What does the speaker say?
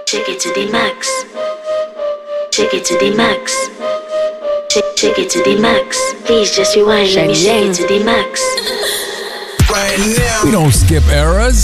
Shake it to the max. Shake it to the max. Shake it to the max. Please just rewind. Let me shake it to the max. We don't skip eras.